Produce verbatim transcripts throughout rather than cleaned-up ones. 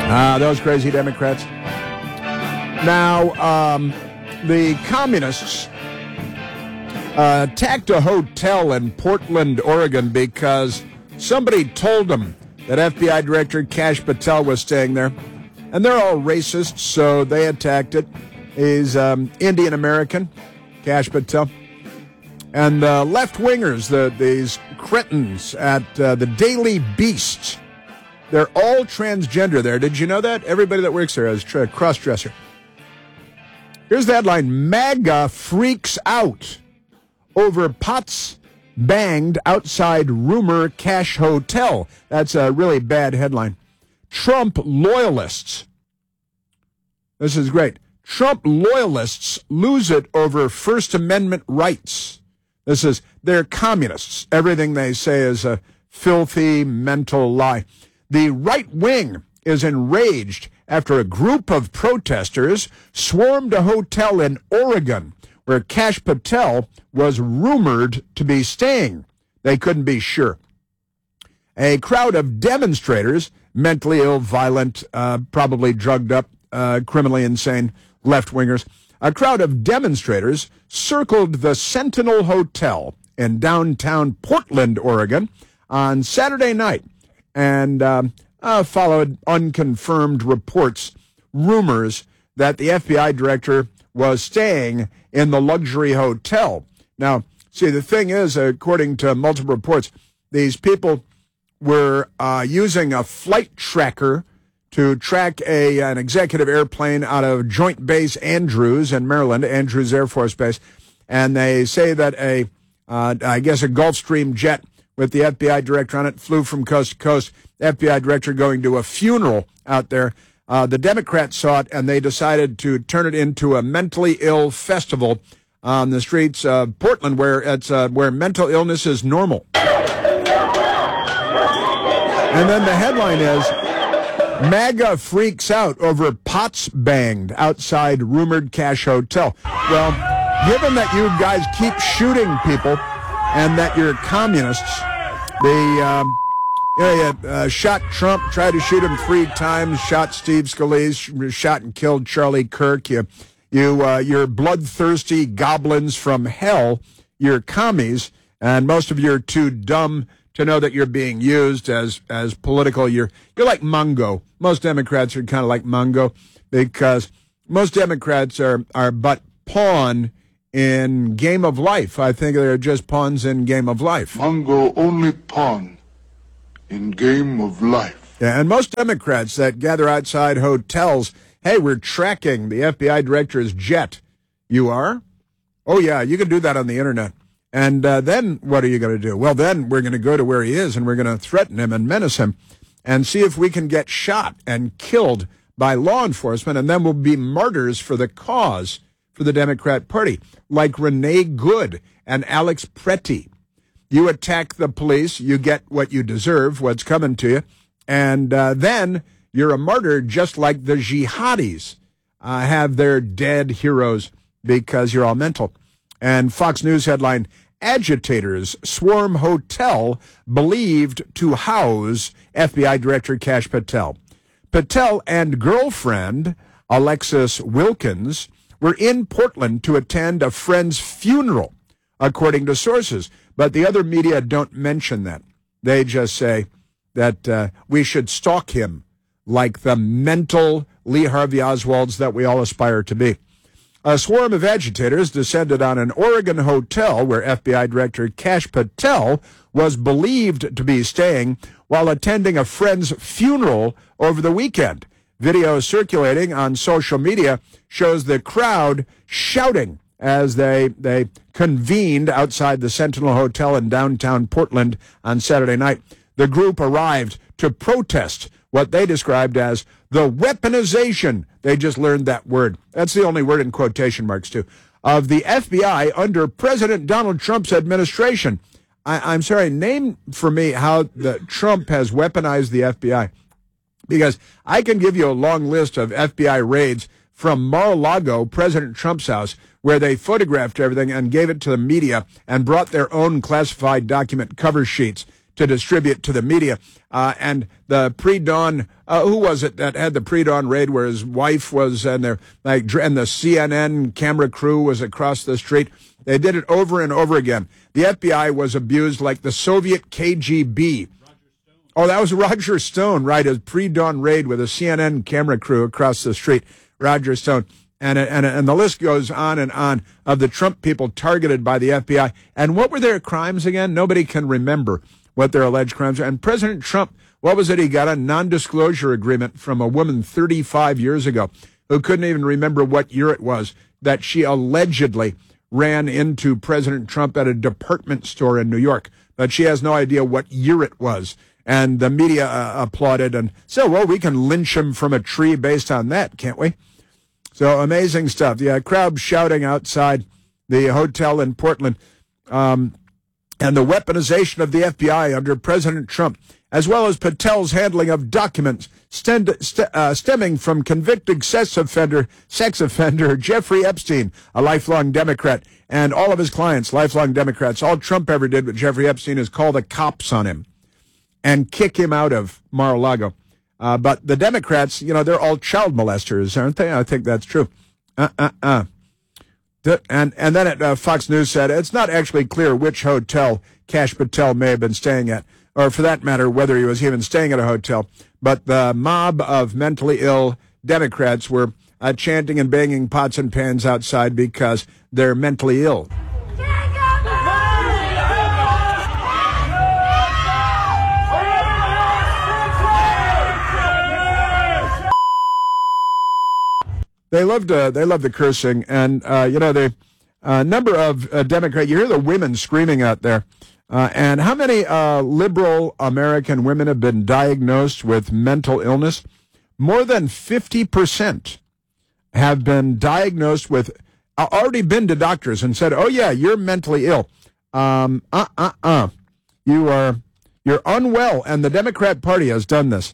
Ah, those crazy Democrats. Now, um, the communists uh, attacked a hotel in Portland, Oregon, because somebody told them that F B I Director Kash Patel was staying there. And they're all racist, so they attacked it. He's um, Indian American, Kash Patel. And the uh, left-wingers, the, these cretins at uh, the Daily Beast, they're all transgender there. Did you know that? Everybody that works there is a cross-dresser. Here's the headline: MAGA freaks out over pots banged outside rumor Kash Hotel. That's a really bad headline. Trump loyalists. This is great. Trump loyalists lose it over First Amendment rights. This is, they're communists. Everything they say is a filthy mental lie. The right wing is enraged after a group of protesters swarmed a hotel in Oregon where Kash Patel was rumored to be staying. They couldn't be sure. A crowd of demonstrators, mentally ill, violent, uh, probably drugged up, uh, criminally insane left-wingers, a crowd of demonstrators circled the Sentinel Hotel in downtown Portland, Oregon, on Saturday night and um, uh, followed unconfirmed reports, rumors that the F B I director was staying in the luxury hotel. Now, see, the thing is, according to multiple reports, these people were uh, using a flight tracker to track a an executive airplane out of Joint Base Andrews in Maryland, Andrews Air Force Base, and they say that a, uh, I guess a Gulfstream jet with the F B I director on it flew from coast to coast, F B I director going to a funeral out there. Uh, the Democrats saw it, and they decided to turn it into a mentally ill festival on the streets of Portland, where it's uh, where mental illness is normal. And then the headline is, MAGA freaks out over pots banged outside rumored Kash Hotel. Well, given that you guys keep shooting people and that you're communists, the um, yeah, yeah, uh, shot Trump, tried to shoot him three times, shot Steve Scalise, shot and killed Charlie Kirk. You, you, uh, you're bloodthirsty goblins from hell. You're commies, and most of you are too dumb to know that you're being used as as political. You're you're like Mongo. Most Democrats are kind of like Mongo because most Democrats are are but pawn in game of life. I think they're just pawns in game of life. Mongo only pawn in game of life. Yeah, and most Democrats that gather outside hotels, hey, we're tracking the F B I director's jet. You are? Oh, yeah, you can do that on the internet. And uh, then what are you going to do? Well, then we're going to go to where he is, and we're going to threaten him and menace him and see if we can get shot and killed by law enforcement, and then we'll be martyrs for the cause for the Democrat Party, like Renee Good and Alex Pretty. You attack the police, you get what you deserve, what's coming to you, and uh, then you're a martyr just like the jihadis uh, have their dead heroes because you're all mental. And Fox News headline, agitators swarm hotel believed to house F B I Director Kash Patel. Patel and girlfriend Alexis Wilkins were in Portland to attend a friend's funeral, according to sources. But the other media don't mention that. They just say that uh, we should stalk him like the mental Lee Harvey Oswalds that we all aspire to be. A swarm of agitators descended on an Oregon hotel where F B I Director Kash Patel was believed to be staying while attending a friend's funeral over the weekend. Video circulating on social media shows the crowd shouting as they they convened outside the Sentinel Hotel in downtown Portland on Saturday night. The group arrived to protest what they described as the weaponization, they just learned that word, that's the only word in quotation marks too, of the F B I under President Donald Trump's administration. I, I'm sorry, name for me how the Trump has weaponized the F B I. Because I can give you a long list of F B I raids from Mar-a-Lago, President Trump's house, where they photographed everything and gave it to the media and brought their own classified document cover sheets to distribute to the media. Uh, and the pre-dawn, uh, who was it that had the pre-dawn raid where his wife was, and their like, and the C N N camera crew was across the street? They did it over and over again. The F B I was abused like the Soviet K G B. Oh, that was Roger Stone, right? A pre-dawn raid with a C N N camera crew across the street. Roger Stone. And, and, and the list goes on and on of the Trump people targeted by the F B I. And what were their crimes again? Nobody can remember what their alleged crimes are. And President Trump, what was it? He got a non-disclosure agreement from a woman thirty-five years ago who couldn't even remember what year it was that she allegedly ran into President Trump at a department store in New York. But she has no idea what year it was. And the media uh, applauded and said, well, we can lynch him from a tree based on that, can't we? So amazing stuff. Yeah, crowd shouting outside the hotel in Portland. Um, and the weaponization of the F B I under President Trump, as well as Patel's handling of documents stend, st- uh, stemming from convicted sex offender, sex offender Jeffrey Epstein, a lifelong Democrat, and all of his clients, lifelong Democrats. All Trump ever did with Jeffrey Epstein is call the cops on him and kick him out of Mar-a-Lago. Uh, but the Democrats, you know, they're all child molesters, aren't they? I think that's true. Uh-uh-uh. And, and then at, uh, Fox News said it's not actually clear which hotel Kash Patel may have been staying at, or for that matter, whether he was even staying at a hotel. But the mob of mentally ill Democrats were uh, chanting and banging pots and pans outside because they're mentally ill. They loved uh, they loved the cursing, and uh, you know the uh, number of uh, Democrats. You hear the women screaming out there, uh, and how many uh, liberal American women have been diagnosed with mental illness? More than fifty percent have been diagnosed with, uh, already been to doctors and said, "Oh yeah, you're mentally ill. Um, uh, uh, uh, you are you're unwell," and the Democrat Party has done this.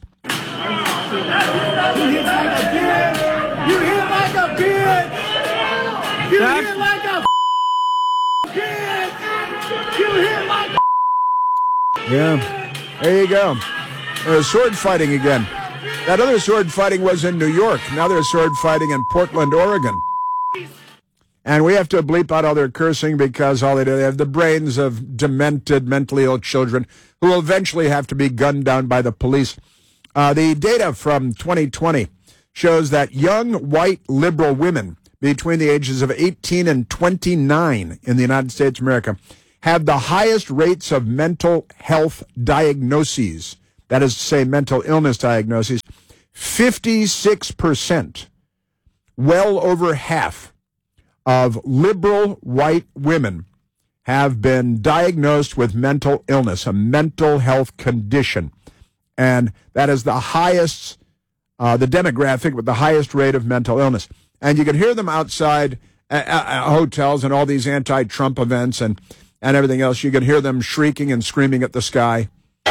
You hit like a kid. You hit like a Yeah, there you go. Uh, sword fighting again. That other sword fighting was in New York. Now they're sword fighting in Portland, Oregon. And we have to bleep out all their cursing because all they do, they have the brains of demented, mentally ill children who will eventually have to be gunned down by the police. Uh, the data from twenty twenty shows that young, white, liberal women between the ages of eighteen and twenty-nine in the United States of America have the highest rates of mental health diagnoses. That is to say, mental illness diagnoses. fifty-six percent, well over half of liberal white women have been diagnosed with mental illness, a mental health condition. And that is the highest, uh, the demographic with the highest rate of mental illness. And you can hear them outside uh, uh, hotels and all these anti-Trump events and, and everything else. You can hear them shrieking and screaming at the sky.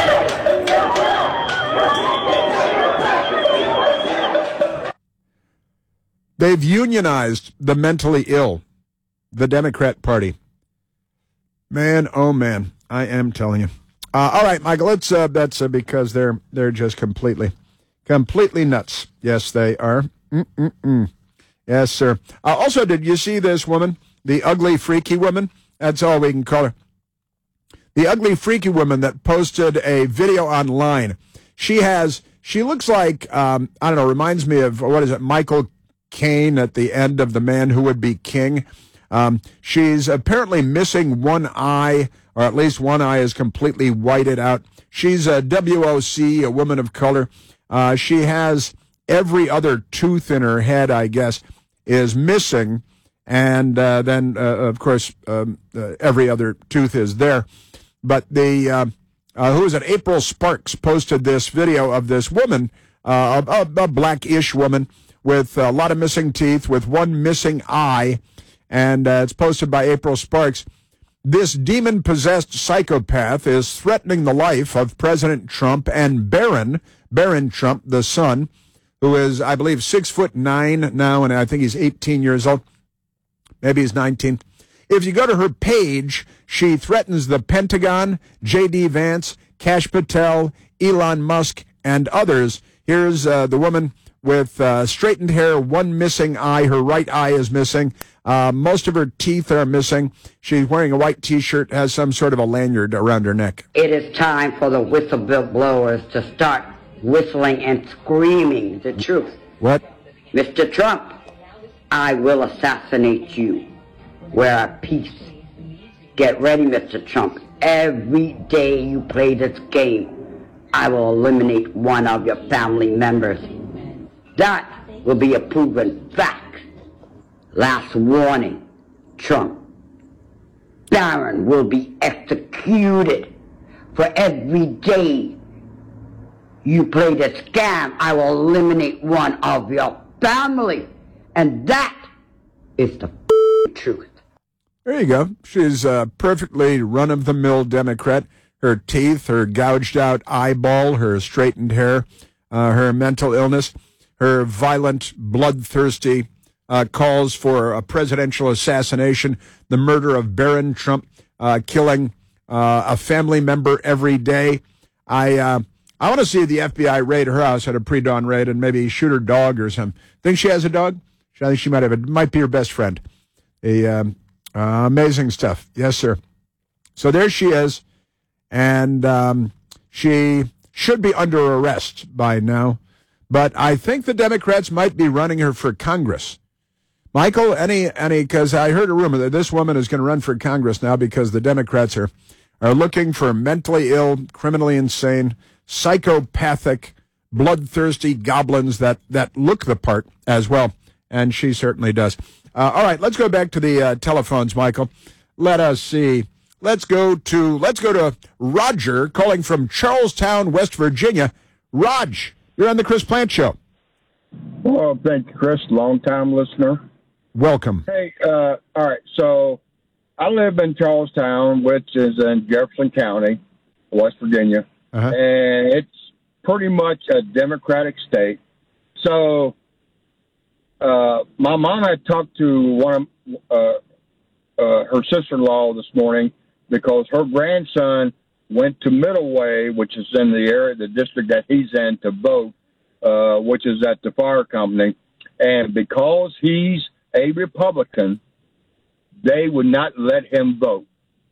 They've unionized the mentally ill, the Democrat Party. Man, oh man, I am telling you. Uh, all right, Michael, let's, uh, that's uh, because they're, they're just completely, completely nuts. Yes, they are. Mm-mm-mm. Yes, sir. Uh, also, did you see this woman, the ugly, freaky woman? That's all we can call her. The ugly, freaky woman that posted a video online. She has, she looks like, um, I don't know, reminds me of, what is it, Michael Caine at the end of The Man Who Would Be King. Um, she's apparently missing one eye, or at least one eye is completely whited out. She's a W O C, a woman of color. Uh, she has every other tooth in her head, I guess, is missing. And uh, then, uh, of course, um, uh, every other tooth is there. But the, uh, uh, who is it, April Sparks posted this video of this woman, uh, a, a black-ish woman with a lot of missing teeth, with one missing eye. And uh, it's posted by April Sparks. This demon-possessed psychopath is threatening the life of President Trump and Barron, Barron Trump, the son, who is, I believe, six foot nine now, and I think he's eighteen years old. Maybe he's nineteen. If you go to her page, she threatens the Pentagon, J D Vance, Kash Patel, Elon Musk, and others. Here's uh, the woman with uh, straightened hair, one missing eye. Her right eye is missing. Uh, most of her teeth are missing. She's wearing a white T-shirt, has some sort of a lanyard around her neck. It is time for the whistleblowers to start whistling and screaming the truth. What? Mister Trump, I will assassinate you. Wear a peace. Get ready, Mister Trump. Every day you play this game, I will eliminate one of your family members. That will be a proven fact. Last warning, Trump. Barron will be executed. For every day you play the scam, I will eliminate one of your family. And that is the truth. There you go. She's a perfectly run-of-the-mill Democrat. Her teeth, her gouged-out eyeball, her straightened hair, uh, her mental illness, her violent, bloodthirsty uh, calls for a presidential assassination, the murder of Barron Trump, uh, killing uh, a family member every day. I uh, I want to see the F B I raid her house at a pre-dawn raid and maybe shoot her dog or something. Think she has a dog? I think she might have. It might be her best friend. A, um, uh, amazing stuff. Yes, sir. So there she is, and um, she should be under arrest by now. But I think the Democrats might be running her for Congress. Michael, any, any, because I heard a rumor that this woman is going to run for Congress now because the Democrats are, are looking for mentally ill, criminally insane, psychopathic, bloodthirsty goblins that, that look the part as well. And she certainly does. Uh, all right, let's go back to the uh, telephones, Michael. Let us see. Let's go to, let's go to Roger calling from Charlestown, West Virginia. Raj, you're on the Chris Plant Show. Well, thank you, Chris. Long-time listener. Welcome. Hey, uh, all right. So I live in Charlestown, which is in Jefferson County, West Virginia, uh-huh. and it's pretty much a Democratic state. So uh, my mom had talked to one of uh, uh, her sister-in-law this morning because her grandson went to Middleway, which is in the area, the district that he's in, to vote, uh, which is at the fire company. And because he's a Republican, they would not let him vote.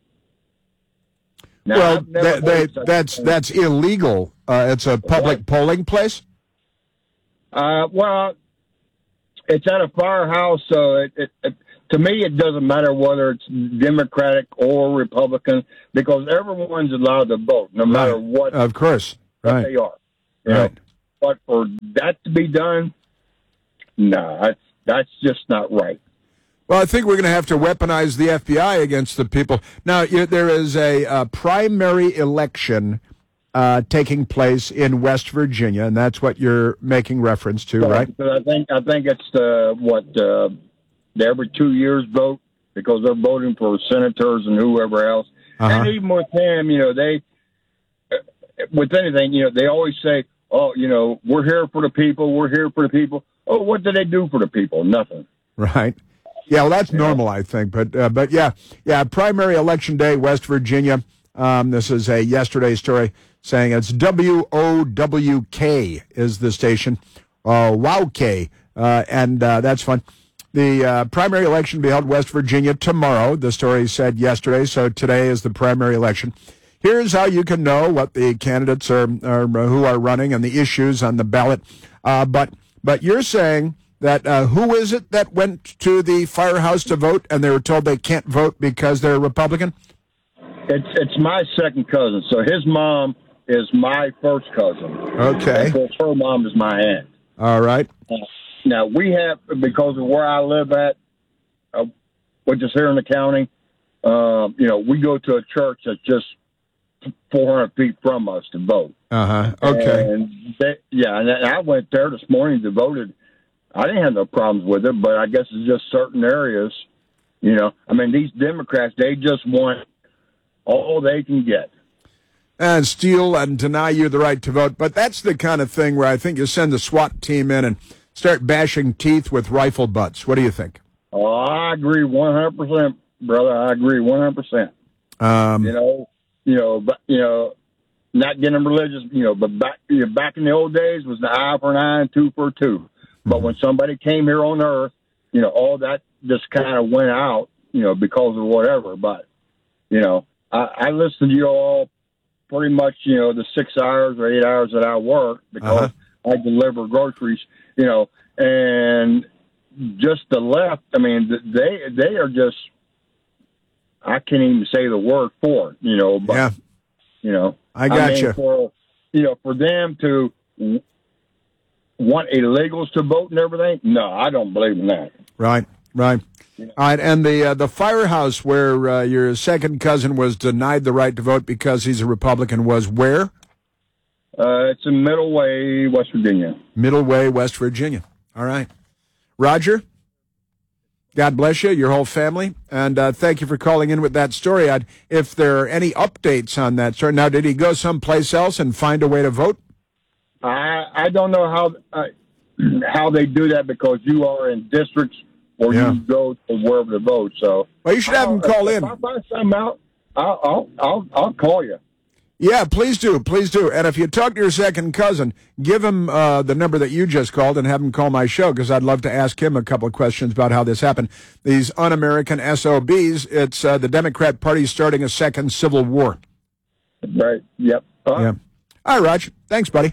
Now, well, they, they, that's thing. that's illegal. Uh, it's a public what? polling place? Uh, well, it's at a firehouse, so it, it, it, to me it doesn't matter whether it's Democratic or Republican because everyone's allowed to vote, no matter right. what, of course. what right. they are. You right. know? But for that to be done, no, that's, that's just not right. Well, I think we're going to have to weaponize the F B I against the people. Now, you, there is a, a primary election uh, taking place in West Virginia, and that's what you're making reference to, so, right? So I think I think it's the what uh, the every two years vote because they're voting for senators and whoever else. Uh-huh. And even with him, you know, they with anything, you know, they always say, "Oh, you know, we're here for the people. We're here for the people." Oh, what do they do for the people? Nothing. Right. Yeah, well, that's normal, I think. But, uh, but yeah, yeah, primary election day, West Virginia. Um, this is a yesterday story saying it's W O W K is the station. Uh, WowK. Uh, and uh, that's fun. The uh, primary election will be held in West Virginia tomorrow. The story said yesterday, so today is the primary election. Here's how you can know what the candidates are, are who are running and the issues on the ballot. Uh, but but you're saying that uh, who is it that went to the firehouse to vote and they were told they can't vote because they're Republican? It's it's my second cousin. So his mom is my first cousin. Okay. Of course, her mom is my aunt. All right. Uh, now, we have, because of where I live at, uh, which is here in the county, uh, you know, we go to a church that's just four hundred feet from us to vote. Uh-huh. Okay. And they, yeah, and I went there this morning to vote. I didn't have no problems with it, but I guess it's just certain areas, you know. I mean, these Democrats, they just want all they can get. And steal and deny you the right to vote. But that's the kind of thing where I think you send the SWAT team in and start bashing teeth with rifle butts. What do you think? Oh, I agree one hundred percent, brother. I agree one hundred percent. Um, you know, you know, but, you know, not getting religious, you know, but back you know, back in the old days was the eye for an eye and two for a two. But when somebody came here on earth, you know, all that just kind of went out, you know, because of whatever. But, you know, I, I listen to you all pretty much, you know, the six hours or eight hours that I work because uh-huh. I deliver groceries, you know, and just the left, I mean, they they are just, I can't even say the word for it, you know, but, yeah. you know. I got I mean, you. For, you know, for them to want illegals to vote and everything, no, I don't believe in that. Right, right. You know? All right, and the uh, the firehouse where uh, your second cousin was denied the right to vote because he's a Republican was where? Uh, it's in Middle Way, West Virginia. Middle Way, West Virginia. All right. Roger, God bless you, your whole family, and uh, thank you for calling in with that story. I'd, if there are any updates on that story, now, did he go someplace else and find a way to vote? I I don't know how uh, how they do that because you are in districts or yeah. you go to wherever to vote. So, well, you should have him call in. If I find something out, I'll I'll I'll, I'll call you. Yeah, please do, please do. And if you talk to your second cousin, give him uh, the number that you just called and have him call my show because I'd love to ask him a couple of questions about how this happened. These un-American S O Bs, it's uh, the Democrat Party starting a second civil war. Right, yep. Uh-huh. Yeah. All right, Raj. Thanks, buddy.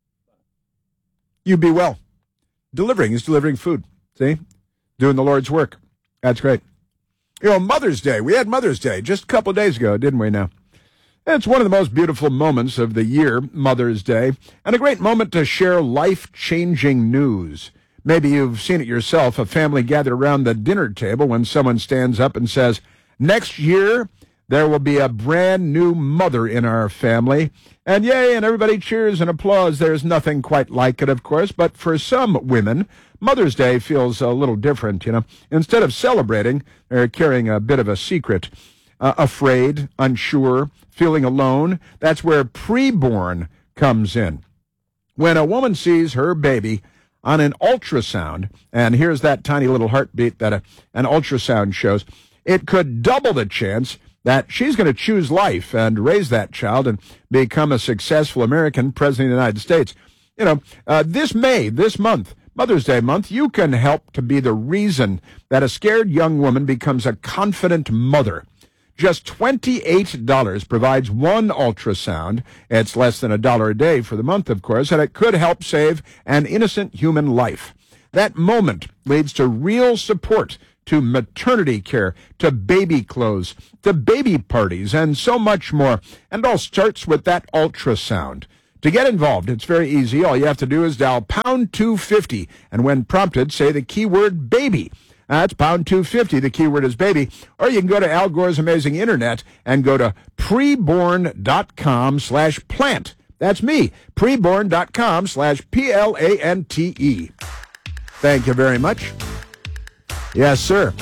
You be well. Delivering is delivering food. See? Doing the Lord's work. That's great. You know, Mother's Day. We had Mother's Day just a couple of days ago, didn't we now? It's one of the most beautiful moments of the year, Mother's Day, and a great moment to share life-changing news. Maybe you've seen it yourself, a family gathered around the dinner table when someone stands up and says, next year, there will be a brand new mother in our family. And yay, and everybody cheers and applauds. There's nothing quite like it, of course, but for some women, Mother's Day feels a little different, you know. Instead of celebrating, they're carrying a bit of a secret. Uh, afraid, unsure, feeling alone. That's where preborn comes in. When a woman sees her baby on an ultrasound, and here's that tiny little heartbeat that a, an ultrasound shows, it could double the chance that she's going to choose life and raise that child and become a successful American president of the United States. You know, uh, this May, this month, Mother's Day month, you can help to be the reason that a scared young woman becomes a confident mother. Just twenty-eight dollars provides one ultrasound. It's less than a dollar a day for the month, of course, and it could help save an innocent human life. That moment leads to real support, to maternity care, to baby clothes, to baby parties, and so much more. And it all starts with that ultrasound. To get involved, it's very easy. All you have to do is dial pound two fifty, and when prompted, say the keyword baby. That's pound two fifty. The keyword is baby. Or you can go to Al Gore's Amazing Internet and go to preborn.com slash plant. That's me. Preborn.com slash P L A N T E. Thank you very much. Yes, sir.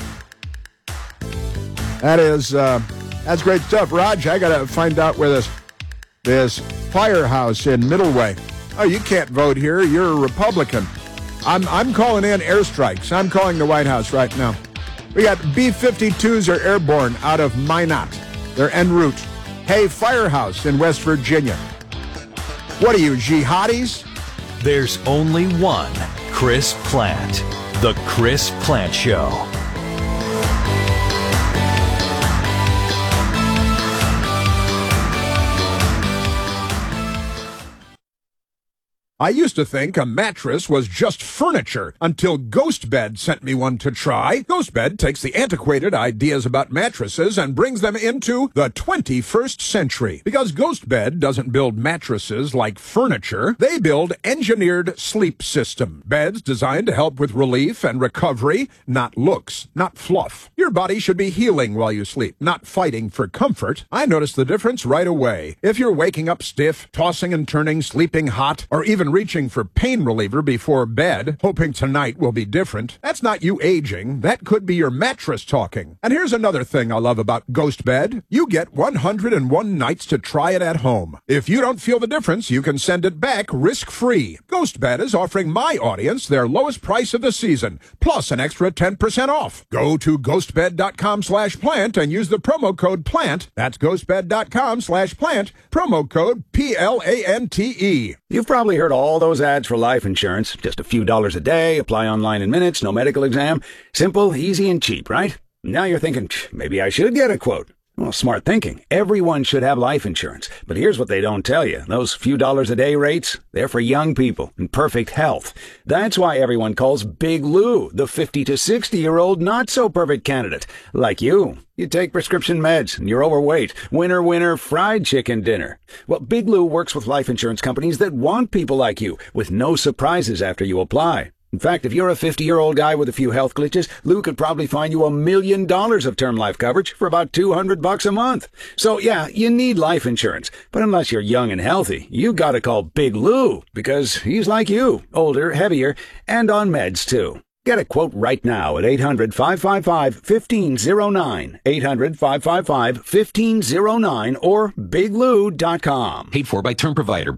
That is, uh, that's great stuff. Raj, I got to find out where this, this firehouse in Middleway. Oh, you can't vote here. You're a Republican. I'm I'm calling in airstrikes. I'm calling the White House right now. We got B fifty-twos are airborne out of Minot. They're en route. Hey, firehouse in West Virginia. What are you, jihadis? There's only one Chris Plante. The Chris Plante Show. I used to think a mattress was just furniture until GhostBed sent me one to try. GhostBed takes the antiquated ideas about mattresses and brings them into the twenty-first century. Because GhostBed doesn't build mattresses like furniture, they build engineered sleep system. Beds designed to help with relief and recovery, not looks, not fluff. Your body should be healing while you sleep, not fighting for comfort. I noticed the difference right away. If you're waking up stiff, tossing and turning, sleeping hot, or even been reaching for pain reliever before bed, hoping tonight will be different. That's not you aging. That could be your mattress talking. And here's another thing I love about Ghost Bed. You get one hundred one nights to try it at home. If you don't feel the difference, you can send it back risk-free. Ghost Bed is offering my audience their lowest price of the season, plus an extra ten percent off. Go to ghostbed.com slash plant and use the promo code PLANT. That's ghostbed.com slash plant, promo code P L A N T E. You've probably heard all those ads for life insurance. Just a few dollars a day, apply online in minutes, no medical exam. Simple, easy, and cheap, right? Now you're thinking, maybe I should get a quote. Well, smart thinking. Everyone should have life insurance. But here's what they don't tell you. Those few dollars a day rates, they're for young people in perfect health. That's why everyone calls Big Lou the fifty to sixty-year-old not-so-perfect candidate. Like you. You take prescription meds, and you're overweight. Winner, winner, fried chicken dinner. Well, Big Lou works with life insurance companies that want people like you, with no surprises after you apply. In fact, if you're a fifty-year-old guy with a few health glitches, Lou could probably find you a million dollars of term life coverage for about two hundred bucks a month. So yeah, you need life insurance. But unless you're young and healthy, you gotta call Big Lou, because he's like you, older, heavier, and on meds too. Get a quote right now at eight hundred, five five five, one five zero nine, eight hundred, five five five, one five zero nine, or big lou dot com. Paid for by Term Provider.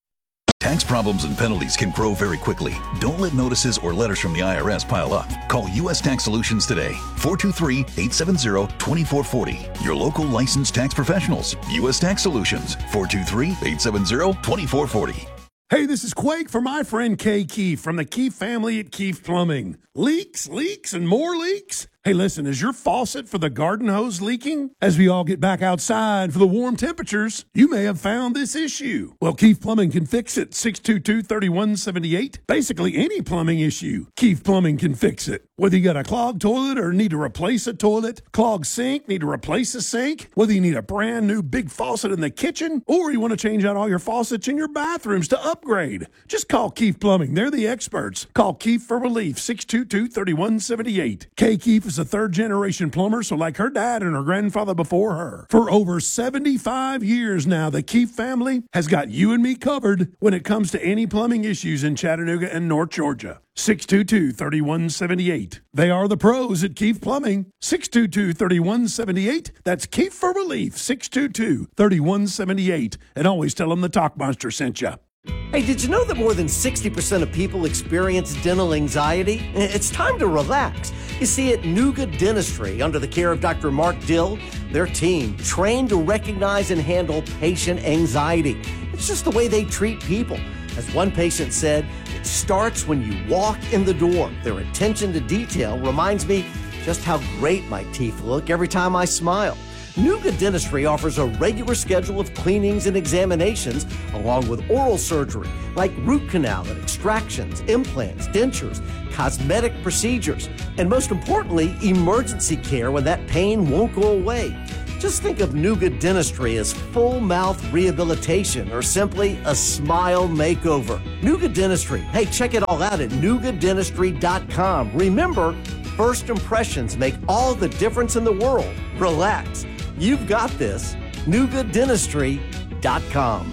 Tax problems and penalties can grow very quickly. Don't let notices or letters from the I R S pile up. Call U S Tax Solutions today. four two three, eight seven zero, two four four zero. Your local licensed tax professionals. U S Tax Solutions. four two three, eight seven zero, two four four zero. Hey, this is Quake for my friend Kay Keefe from the Keefe family at Keefe Plumbing. Leaks, leaks, and more leaks? Hey, listen, is your faucet for the garden hose leaking? As we all get back outside for the warm temperatures, you may have found this issue. Well, Keefe Plumbing can fix it. six two two, three one seven eight. Basically, any plumbing issue, Keefe Plumbing can fix it. Whether you got a clogged toilet or need to replace a toilet, clogged sink, need to replace a sink, whether you need a brand new big faucet in the kitchen, or you want to change out all your faucets in your bathrooms to upgrade, just call Keefe Plumbing. They're the experts. Call Keefe for relief, six two two, three one seven eight. Kay Keefe is a third-generation plumber, so like her dad and her grandfather before her. For over seventy-five years now, the Keefe family has got you and me covered when it comes to any plumbing issues in Chattanooga and North Georgia. six two two, three one seven eight. They are the pros at Keefe Plumbing. six two two, three one seven eight. That's Keefe for relief, six two two, three one seven eight. And always tell them the Talk Monster sent you. Hey, did you know that more than sixty percent of people experience dental anxiety? It's time to relax. You see, at Nuga Dentistry, under the care of Doctor Mark Dill, their team trained to recognize and handle patient anxiety. It's just the way they treat people. As one patient said, it starts when you walk in the door. Their attention to detail reminds me just how great my teeth look every time I smile. Nuga Dentistry offers a regular schedule of cleanings and examinations, along with oral surgery, like root canal and extractions, implants, dentures, cosmetic procedures, and most importantly, emergency care when that pain won't go away. Just think of Nuga Dentistry as full mouth rehabilitation or simply a smile makeover. Nuga Dentistry. Hey, check it all out at nuga dentistry dot com. Remember, first impressions make all the difference in the world. Relax. You've got this. nuga dentistry dot com.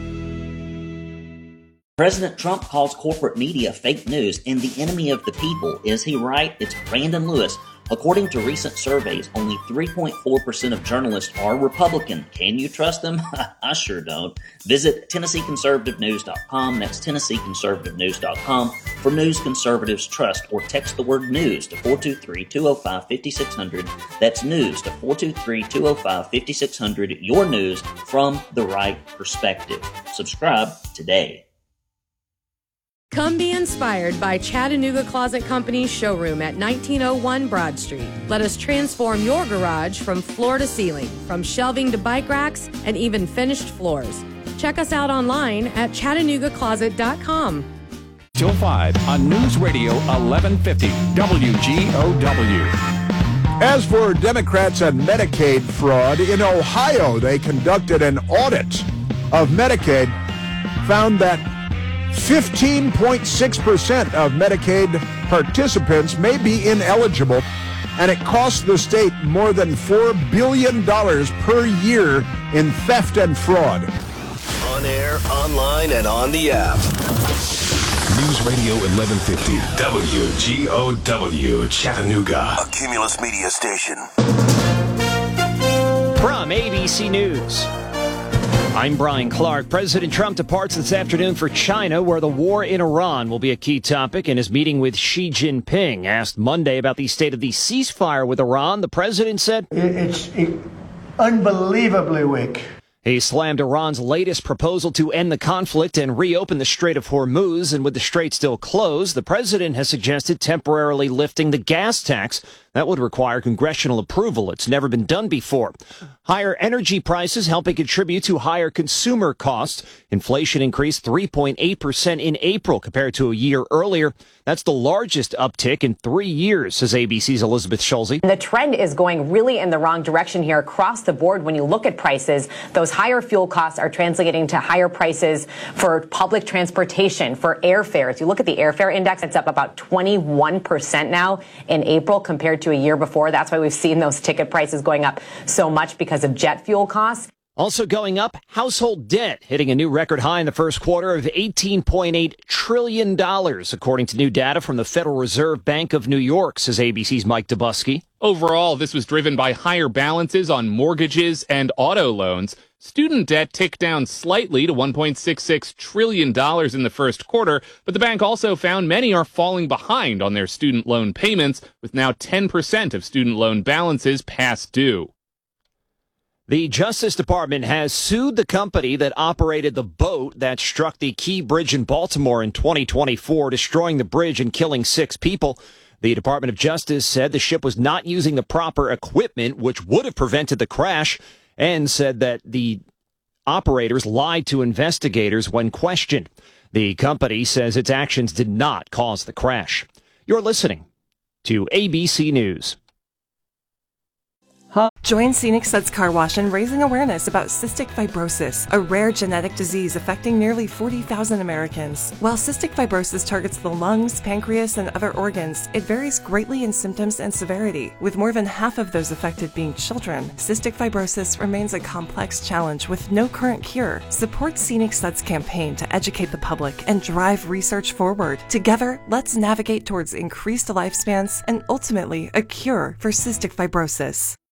President Trump calls corporate media fake news and the enemy of the people. Is he right? It's Brandon Lewis. According to recent surveys, only three point four percent of journalists are Republican. Can you trust them? I sure don't. Visit Tennessee Conservative News dot com. That's Tennessee Conservative News dot com for news conservatives trust, or text the word news to four two three, two oh five, five six zero zero. That's news to four two three, two oh five, five six zero zero. Your news from the right perspective. Subscribe today. Come be inspired by Chattanooga Closet Company's showroom at nineteen oh one Broad Street. Let us transform your garage from floor to ceiling, from shelving to bike racks, and even finished floors. Check us out online at chattanooga closet dot com. Till five on News Radio eleven fifty W G O W. As for Democrats and Medicaid fraud, in Ohio they conducted an audit of Medicaid, found that fifteen point six percent of Medicaid participants may be ineligible, and it costs the state more than four billion dollars per year in theft and fraud. On air, online, and on the app. News Radio eleven fifty, W G O W, Chattanooga. A Cumulus Media Station. From A B C News, I'm Brian Clark. President Trump departs this afternoon for China, where the war in Iran will be a key topic in his meeting with Xi Jinping. Asked Monday about the state of the ceasefire with Iran, the president said, It's unbelievably weak. He slammed Iran's latest proposal to end the conflict and reopen the Strait of Hormuz. And with the strait still closed, the president has suggested temporarily lifting the gas tax. That would require congressional approval. It's never been done before. Higher energy prices helping contribute to higher consumer costs. Inflation increased three point eight percent in April compared to a year earlier. That's the largest uptick in three years, says A B C's Elizabeth Schulze. The trend is going really in the wrong direction here across the board. When you look at prices, those higher fuel costs are translating to higher prices for public transportation, for airfares. You look at the airfare index, it's up about twenty-one percent now in April compared to a year before. That's why we've seen those ticket prices going up so much because of jet fuel costs. Also going up, household debt hitting a new record high in the first quarter of eighteen point eight trillion dollars, according to new data from the Federal Reserve Bank of New York, says A B C's Mike Dubusky. Overall, this was driven by higher balances on mortgages and auto loans. Student debt ticked down slightly to one point six six trillion dollars in the first quarter, but the bank also found many are falling behind on their student loan payments, with now ten percent of student loan balances past due. The Justice Department has sued the company that operated the boat that struck the Key Bridge in Baltimore in twenty twenty-four, destroying the bridge and killing six people. The Department of Justice said the ship was not using the proper equipment, which would have prevented the crash, and said that the operators lied to investigators when questioned. The company says its actions did not cause the crash. You're listening to A B C News. Join Scenic Suds Car Wash in raising awareness about cystic fibrosis, a rare genetic disease affecting nearly forty thousand Americans. While cystic fibrosis targets the lungs, pancreas, and other organs, it varies greatly in symptoms and severity, with more than half of those affected being children. Cystic fibrosis remains a complex challenge with no current cure. Support Scenic Suds campaign to educate the public and drive research forward. Together, let's navigate towards increased lifespans and ultimately a cure for cystic fibrosis.